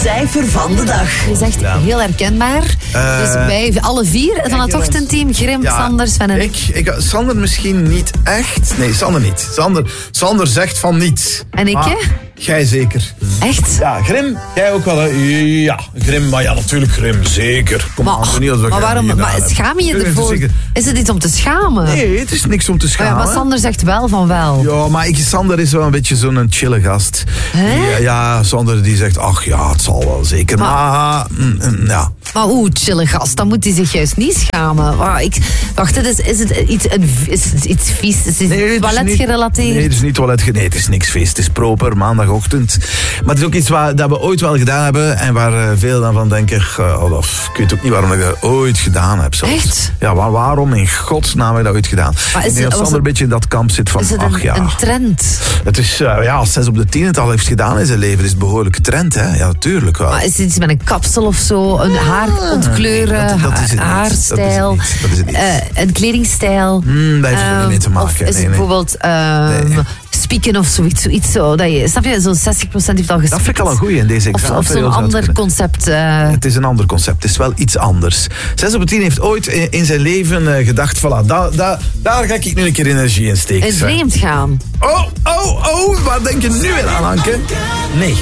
Cijfer van de dag. Je zegt heel herkenbaar. Dus wij alle vier van het ochtendteam, Grim, Sander, Sven en ik. Sander misschien niet echt. Nee, Sander niet. Sander zegt van niets. En ik, hè? Jij zeker. Echt? Ja, Grim, jij ook wel. Hè? Ja, Grim, maar ja, natuurlijk Grim, zeker. Kom Maar waarom? Maar schaam je je ervoor? Is het iets om te schamen? Nee, het is niks om te schamen. Maar Sander zegt wel van wel. Ja, maar Sander is wel een beetje zo'n chille gast. Ja, Sander die zegt, ach ja, het zal wel zeker. Maar ja. Maar chille gast, dan moet hij zich juist niet schamen. Wacht, is het iets vies? Is het toiletgerelateerd? Nee, het is niet toiletgerelateerd. Nee, het is niks feest. Het is proper, maandagochtend. Maar het is ook iets dat we ooit wel gedaan hebben. En waar veel dan van denken, ik weet ook niet waarom ik dat ooit gedaan heb. Zelfs. Echt? Ja, waarom in godsnaam heb ik dat ooit gedaan? Maar ik denk dat Sander een beetje in dat kamp zit van, is het een trend? Het is, als 6 op de 10 het al heeft gedaan in zijn leven, is het behoorlijke trend, hè? Ja, natuurlijk wel. Maar is het iets met een kapsel of zo? Een haar ontkleuren, haarstijl, dat is het niet. een kledingstijl? Daar heeft het niet mee te maken. Of is het bijvoorbeeld spieken of zoiets? Snap je, zo'n 60% heeft al gespiekt. Dat vind ik al een goeie in deze examen. Of zo'n ander concept. Het is een ander concept, het is wel iets anders. 6 op de 10 heeft ooit in zijn leven gedacht, voilà, daar ga ik nu een keer energie in steken. En vreemd gaan. Waar denk je nu weer aan, Anke? Nee.